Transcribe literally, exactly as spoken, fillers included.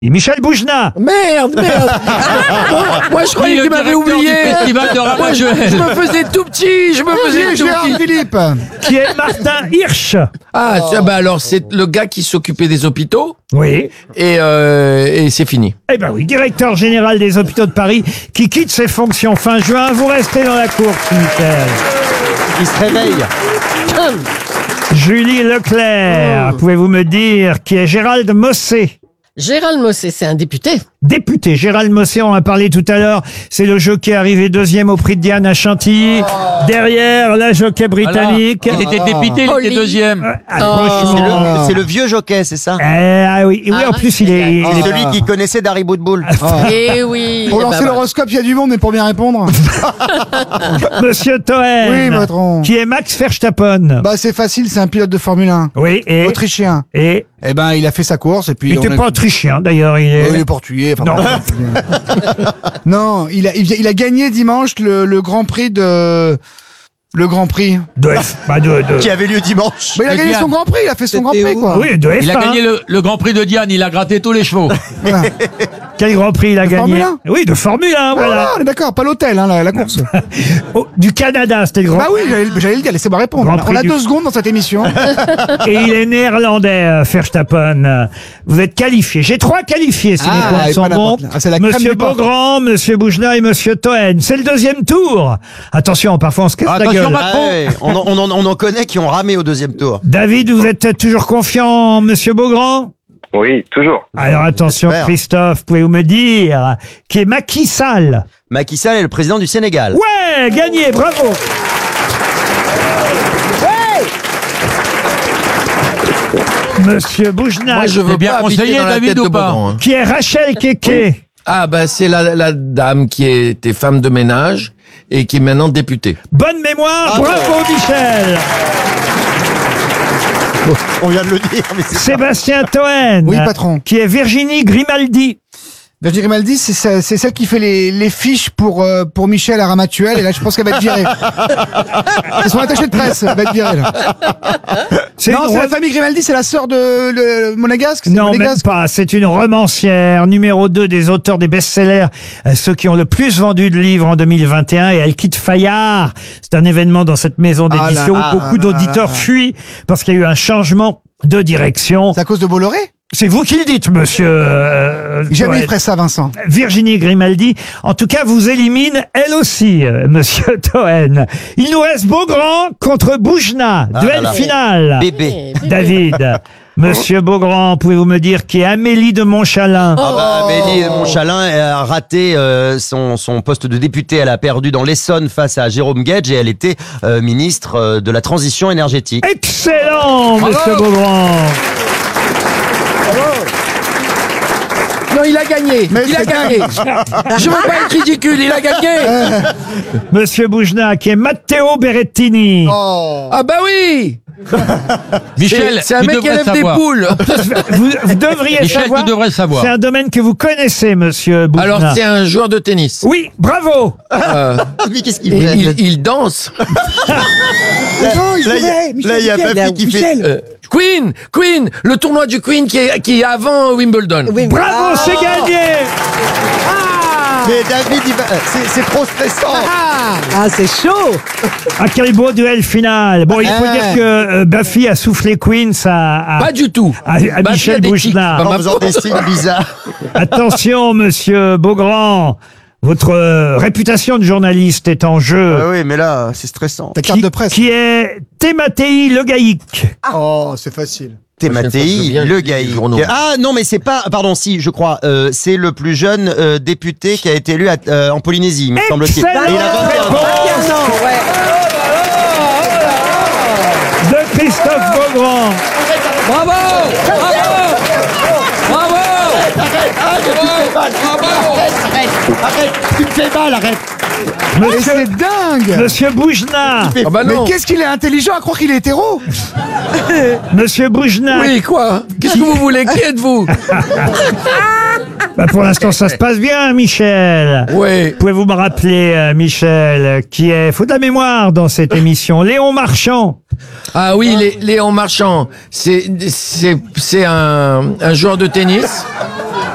Et Michel Boujna. Merde, merde. moi, moi, je croyais que tu m'avais oublié. Festival de Moi, je, je me faisais tout petit. Je me faisais tout Gérard petit. Philippe. Qui est Martin Hirsch. Ah, tiens, bah alors c'est le gars qui s'occupait des hôpitaux Oui. et, euh, et c'est fini. Eh ben oui, directeur général des hôpitaux de Paris, qui quitte ses fonctions fin juin. Vous restez dans la course, Michel. Il se réveille. Julie Leclerc, pouvez-vous me dire qui est Gérald Mossé? Gérald Mossé, c'est un député. Député, Gérald Mossé, on en a parlé tout à l'heure. C'est le jockey arrivé deuxième au prix de Diane à Chantilly. Derrière, la jockey britannique. Il était député, il Oli. était deuxième. Ah, C'est franchement. le, c'est le vieux jockey, c'est ça? Eh, ah oui, oui, Ah, en plus, il est... il C'est est- celui qui connaissait Dari Boudboul. Eh oui. Pour eh lancer ben, l'horoscope, il y a du monde, mais pour bien répondre. Monsieur Toen. Oui, patron. Qui est Max Verstappen. Bah, c'est facile, c'est un pilote de Formule un. Oui, et... Autrichien. Et... Eh ben, il a fait sa course et puis. Il on n'était a- pas autrichien, d'ailleurs. Il est... Oh, il est portugais. Enfin, Non. bref. non, il a, il a, il a gagné dimanche le, le Grand Prix de. Le Grand Prix. De F... bah, de, de... Qui avait lieu dimanche. Mais il a Et gagné Diane. son Grand Prix, il a fait son Grand Prix, quoi. Oui, de F un. Il a gagné le, le Grand Prix de Diane, il a gratté tous les chevaux. Voilà. Quel Grand Prix il a De gagné? Formule Oui, de Formule un, Ah, voilà. on est d'accord, pas l'hôtel, hein, la, la course. Oh, du Canada, c'était le Grand Bah oui, j'allais j'allais le dire, laissez-moi répondre. Grand On a- Prix on a du- deux secondes dans cette émission. Et il est néerlandais, euh, Verstappen. Vous êtes qualifiés. J'ai trois qualifiés, si Ah, mes comptes et sont pas bons. n'importe- ah, c'est la crème Monsieur du porc. Beaugrand, Monsieur Boujna et Monsieur Toen. C'est le deuxième tour. Attention, parfois on se casse la Attention, gueule. Macron. Ah ouais, on, en, on, en, on en connaît qui ont ramé au deuxième tour. David, vous êtes toujours confiant en Monsieur Beaugrand? Oui, toujours. Alors attention, J'espère. Christophe, pouvez-vous me dire qui est Macky Sall? Macky Sall est le président du Sénégal. Ouais, gagné, bravo. Monsieur Boujna, Moi, je veux T'es bien pas habiter conseillé, dans la David, tête ou de pas Beaugrand, hein. qui est Rachel Keke. Ah bah c'est la, la dame qui était femme de ménage et qui est maintenant députée. Bonne mémoire, Bravo. bravo Michel. On vient de le dire, mais c'est ça. Sébastien Toen. Oui, patron. Qui est Virginie Grimaldi. Virginie Grimaldi, c'est ce- c'est celle qui fait les, les fiches pour, euh, pour Michel à Ramatuel, et là, je pense qu'elle va être virée. C'est son attaché de presse, elle va être virée, là. C'est Non, une c'est la ro- famille Grimaldi, c'est la sœur de le, Monégasque. c'est Non, même Monégasque. pas. C'est une romancière, numéro deux des auteurs des best-sellers, euh, ceux qui ont le plus vendu de livres en deux mille vingt et un, et elle quitte Fayard. C'est un événement dans cette maison Ah là d'édition là où beaucoup là là d'auditeurs là. fuient parce qu'il y a eu un changement de direction. C'est à cause de Bolloré? C'est vous qui le dites, monsieur. euh, Jamais il Toen. ferait ça, Vincent. Virginie Grimaldi, en tout cas, vous élimine elle aussi, euh, monsieur Toen. Il nous reste Beaugrand contre Boujna. Ah Duel là là. final. Bébé. David, monsieur Beaugrand, pouvez-vous me dire qui est Amélie de Montchalin? Ah bah, Amélie de Montchalin a raté euh, son, son poste de députée. Elle a perdu dans l'Essonne face à Jérôme Guedj et elle était euh, ministre euh, de la Transition énergétique. Excellent, monsieur Beaugrand. Non, il a gagné. Mais il a c'est gagné. Je veux pas être ridicule, il a gagné. Monsieur Boujna, qui est Matteo Berrettini. Oh. Ah bah oui. Michel, C'est c'est un tu mec qui devrais élève des savoir. poules. Vous, vous devriez Michel, savoir. tu devrais savoir. C'est un domaine que vous connaissez, monsieur Boujna. Alors c'est un joueur de tennis. Oui, bravo. Euh, Mais qu'est-ce qu'il il, fait il- il danse. Non, il Là, il y a- là, il y a Papy qui fait... Euh, Queen, Queen, le tournoi du Queen qui est, qui est avant Wimbledon. oui, mais- Bravo, c'est gagné. Mais David, il va- c'est c'est trop stressant. Ah, c'est chaud. Ah, quel beau duel final. Bon, il faut Ah. dire que euh, Buffy a soufflé Queens à, à, Pas du tout. à, à Bah, Michel il y a des tics. Boujna. Pas En ma faisant faute. des signes bizarres. Attention, monsieur Beaugrand. Votre euh, réputation de journaliste est en jeu. Ah oui, mais là, c'est stressant. Ta carte de presse. Qui est Thématéi Le Gaïc. Oh, c'est facile. Thématéi, le gaïque. Ah non, mais c'est pas. Pardon, si, je crois. Euh, c'est le plus jeune euh, député qui a été élu à- euh, en Polynésie, me semble-t-il. Et Excellent. il a vingt et un ans. Non, ouais. De Christophe Beaugrand. Bravo. Bravo. Bravo. Arrête, tu me fais mal, arrête. Mais Monsieur, c'est dingue. monsieur Boujna. Ah bah Mais non. qu'est-ce qu'il est intelligent à croire qu'il est hétéro? Monsieur Boujna. Oui, quoi? Qu'est-ce que vous voulez? Qui êtes-vous? Bah, pour l'instant, ça se passe bien, Michel. Oui. Pouvez-vous me rappeler, euh, Michel, qui est, faut de la mémoire dans cette émission, Léon Marchand. Ah oui, Lé- Léon Marchand. C'est, c'est, c'est un, un joueur de tennis.